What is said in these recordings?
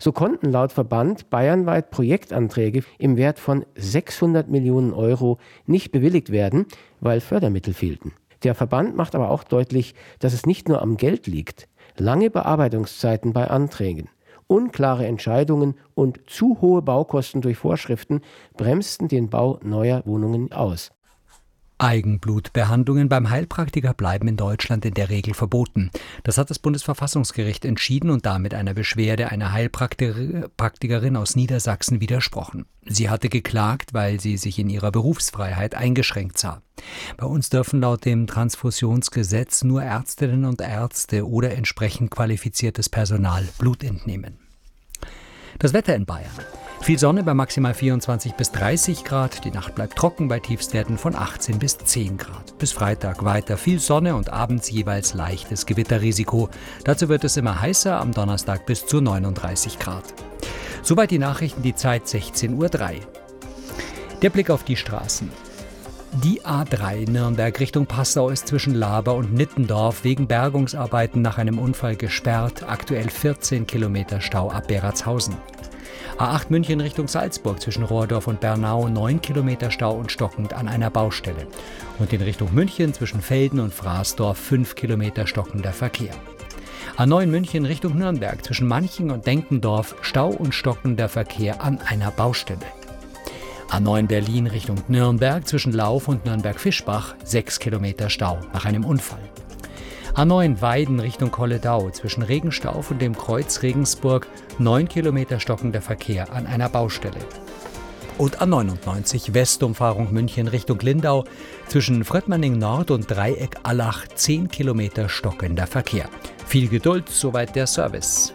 So konnten laut Verband bayernweit Projektanträge im Wert von 600 Millionen Euro nicht bewilligt werden, weil Fördermittel fehlten. Der Verband macht aber auch deutlich, dass es nicht nur am Geld liegt. Lange Bearbeitungszeiten bei Anträgen, unklare Entscheidungen und zu hohe Baukosten durch Vorschriften bremsten den Bau neuer Wohnungen aus. Eigenblutbehandlungen beim Heilpraktiker bleiben in Deutschland in der Regel verboten. Das hat das Bundesverfassungsgericht entschieden und damit einer Beschwerde einer Heilpraktikerin aus Niedersachsen widersprochen. Sie hatte geklagt, weil sie sich in ihrer Berufsfreiheit eingeschränkt sah. Bei uns dürfen laut dem Transfusionsgesetz nur Ärztinnen und Ärzte oder entsprechend qualifiziertes Personal Blut entnehmen. Das Wetter in Bayern. Viel Sonne bei maximal 24 bis 30 Grad. Die Nacht bleibt trocken bei Tiefstwerten von 18 bis 10 Grad. Bis Freitag weiter viel Sonne und abends jeweils leichtes Gewitterrisiko. Dazu wird es immer heißer, am Donnerstag bis zu 39 Grad. Soweit die Nachrichten, die Zeit 16:03 Uhr. Der Blick auf die Straßen. Die A3 Nürnberg Richtung Passau ist zwischen Laber und Nittendorf wegen Bergungsarbeiten nach einem Unfall gesperrt. Aktuell 14 Kilometer Stau ab Beratshausen. A8 München Richtung Salzburg zwischen Rohrdorf und Bernau 9 Kilometer Stau und stockend an einer Baustelle. Und in Richtung München zwischen Velden und Fraßdorf 5 Kilometer stockender Verkehr. A9 München Richtung Nürnberg zwischen Manching und Denkendorf Stau und stockender Verkehr an einer Baustelle. A9 Berlin Richtung Nürnberg zwischen Lauf und Nürnberg-Fischbach 6 Kilometer Stau nach einem Unfall. A9 Weiden Richtung Kolledau zwischen Regenstauf und dem Kreuz Regensburg 9 Kilometer stockender Verkehr an einer Baustelle. Und A99 Westumfahrung München Richtung Lindau zwischen Fröttmanning Nord und Dreieck Allach 10 Kilometer stockender Verkehr. Viel Geduld, soweit der Service.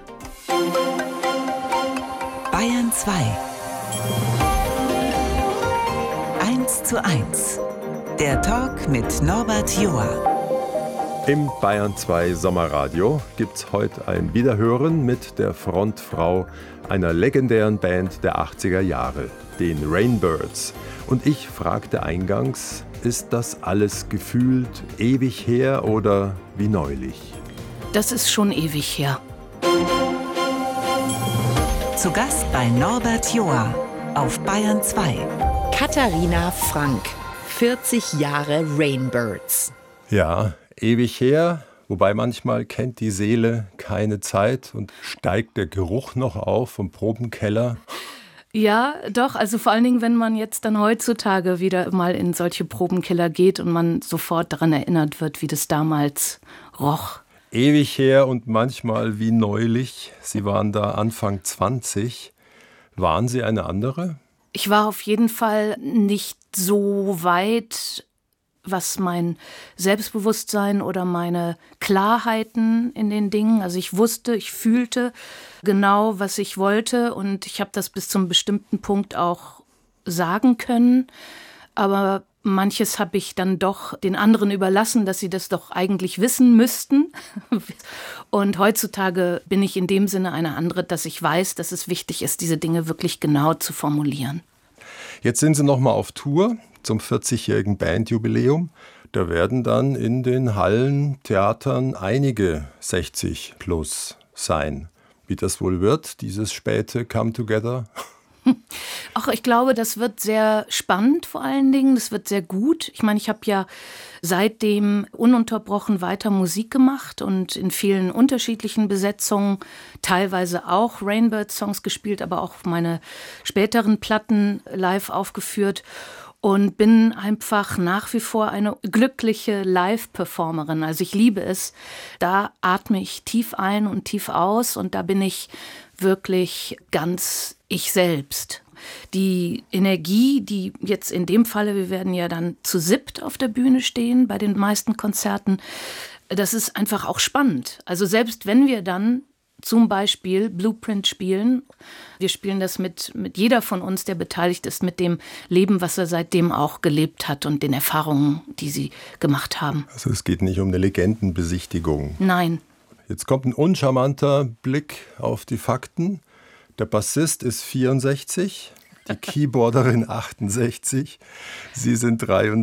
Bayern 2 1:1. Der Talk mit Norbert Joa. Im Bayern 2 Sommerradio gibt's heute ein Wiederhören mit der Frontfrau einer legendären Band der 80er Jahre, den Rainbirds. Und ich fragte eingangs, ist das alles gefühlt ewig her oder wie neulich? Das ist schon ewig her. Zu Gast bei Norbert Joa auf Bayern 2. Katharina Frank, 40 Jahre Rainbirds. Ja, ewig her, wobei manchmal kennt die Seele keine Zeit und steigt der Geruch noch auf vom Probenkeller. Ja, doch, also vor allen Dingen, wenn man jetzt dann heutzutage wieder mal in solche Probenkeller geht und man sofort daran erinnert wird, wie das damals roch. Ewig her und manchmal wie neulich. Sie waren da Anfang 20. Waren Sie eine andere? Ich war auf jeden Fall nicht so weit, was mein Selbstbewusstsein oder meine Klarheiten in den Dingen, also ich wusste, ich fühlte genau, was ich wollte und ich habe das bis zum bestimmten Punkt auch sagen können, aber manches habe ich dann doch den anderen überlassen, dass sie das doch eigentlich wissen müssten. Und heutzutage bin ich in dem Sinne eine andere, dass ich weiß, dass es wichtig ist, diese Dinge wirklich genau zu formulieren. Jetzt sind Sie noch mal auf Tour zum 40-jährigen Bandjubiläum. Da werden dann in den Hallen, Theatern einige 60 plus sein. Wie das wohl wird, dieses späte Come Together? Ach, ich glaube, das wird sehr spannend vor allen Dingen. Das wird sehr gut. Ich meine, ich habe ja seitdem ununterbrochen weiter Musik gemacht und in vielen unterschiedlichen Besetzungen, teilweise auch Rainbird-Songs gespielt, aber auch meine späteren Platten live aufgeführt. Und bin einfach nach wie vor eine glückliche Live-Performerin. Also ich liebe es. Da atme ich tief ein und tief aus und da bin ich wirklich ganz ich selbst. Die Energie, die jetzt in dem Falle, wir werden ja dann zu siebt auf der Bühne stehen bei den meisten Konzerten, das ist einfach auch spannend. Also selbst wenn wir dann zum Beispiel Blueprint spielen. Wir spielen das mit jeder von uns, der beteiligt ist, mit dem Leben, was er seitdem auch gelebt hat und den Erfahrungen, die sie gemacht haben. Also es geht nicht um eine Legendenbesichtigung. Nein. Jetzt kommt ein uncharmanter Blick auf die Fakten. Der Bassist ist 64, die Keyboarderin 68, Sie sind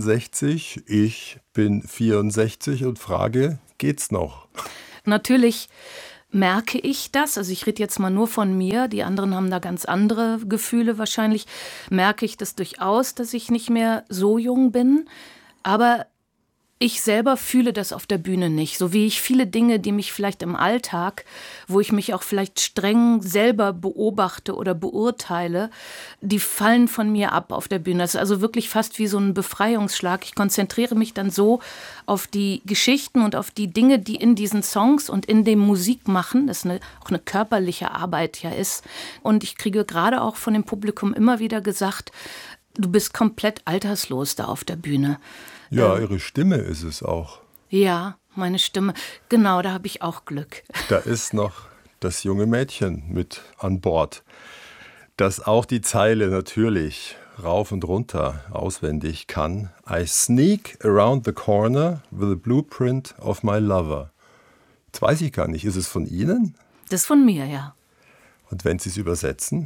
63, ich bin 64 und frage, geht's noch? Natürlich merke ich das, also ich rede jetzt mal nur von mir, die anderen haben da ganz andere Gefühle wahrscheinlich, merke ich das durchaus, dass ich nicht mehr so jung bin, aber ich selber fühle das auf der Bühne nicht, so wie ich viele Dinge, die mich vielleicht im Alltag, wo ich mich auch vielleicht streng selber beobachte oder beurteile, die fallen von mir ab auf der Bühne. Das ist also wirklich fast wie so ein Befreiungsschlag. Ich konzentriere mich dann so auf die Geschichten und auf die Dinge, die in diesen Songs und in dem Musikmachen, das auch eine körperliche Arbeit ja ist. Und ich kriege gerade auch von dem Publikum immer wieder gesagt, du bist komplett alterslos da auf der Bühne. Ja, Ihre Stimme ist es auch. Ja, meine Stimme. Genau, da habe ich auch Glück. Da ist noch das junge Mädchen mit an Bord, das auch die Zeile natürlich rauf und runter auswendig kann. I sneak around the corner with a blueprint of my lover. Jetzt weiß ich gar nicht, ist es von Ihnen? Das ist von mir, ja. Und wenn Sie es übersetzen?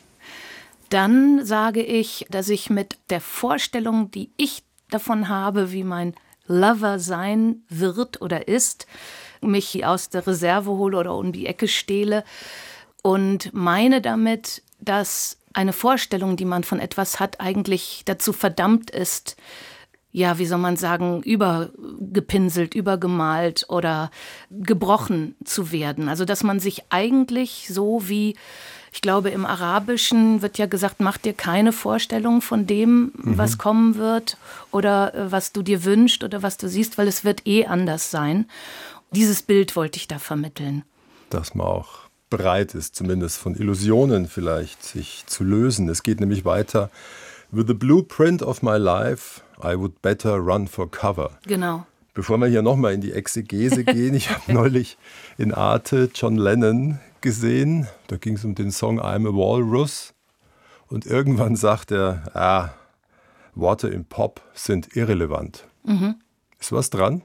Dann sage ich, dass ich mit der Vorstellung, die ich davon habe, wie mein Lover sein wird oder ist, mich aus der Reserve hole oder um die Ecke stehle und meine damit, dass eine Vorstellung, die man von etwas hat, eigentlich dazu verdammt ist, ja, wie soll man sagen, übergepinselt, übergemalt oder gebrochen zu werden. Also, dass man sich eigentlich so wie, ich glaube, im Arabischen wird ja gesagt, mach dir keine Vorstellung von dem, was kommen wird oder was du dir wünschst oder was du siehst, weil es wird anders sein. Dieses Bild wollte ich da vermitteln. Dass man auch bereit ist, zumindest von Illusionen vielleicht sich zu lösen. Es geht nämlich weiter. With the blueprint of my life, I would better run for cover. Genau. Bevor wir hier nochmal in die Exegese gehen, ich habe neulich in Arte John Lennon gesehen. Da ging es um den Song I'm a Walrus. Und irgendwann sagt er, Worte im Pop sind irrelevant. Ist was dran?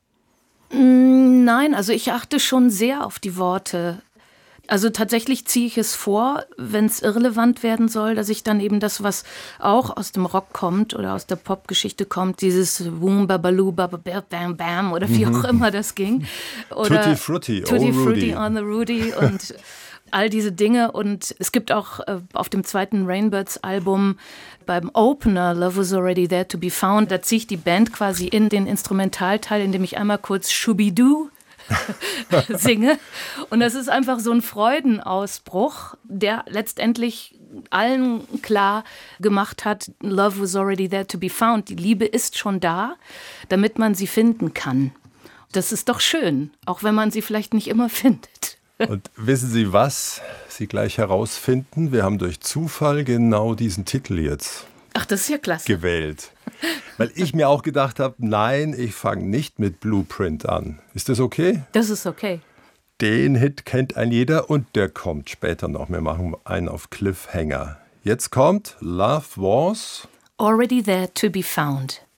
Nein, also ich achte schon sehr auf die Worte. Also tatsächlich ziehe ich es vor, wenn es irrelevant werden soll, dass ich dann eben das, was auch aus dem Rock kommt oder aus der Popgeschichte kommt, dieses Boom, Babaloo, Bam, Bam oder wie auch immer das ging. Oder Tutti Frutti, Tutti oh Frutti Rudy. on the Rudy und all diese Dinge. Und es gibt auch auf dem zweiten Rainbirds-Album beim Opener Love Was Already There to Be Found, da ziehe ich die Band quasi in den Instrumentalteil, indem ich einmal kurz Shubidoo singe. Und das ist einfach so ein Freudenausbruch, der letztendlich allen klar gemacht hat, Love was already there to be found. Die Liebe ist schon da, damit man sie finden kann. Das ist doch schön, auch wenn man sie vielleicht nicht immer findet. Und wissen Sie, was Sie gleich herausfinden? Wir haben durch Zufall genau diesen Titel jetzt Ach, das ist ja klasse. gewählt. Weil ich mir auch gedacht habe, nein, ich fange nicht mit Blueprint an. Ist das okay? Das ist okay. Den Hit kennt ein jeder und der kommt später noch. Wir machen einen auf Cliffhanger. Jetzt kommt Love Was Already there to be found.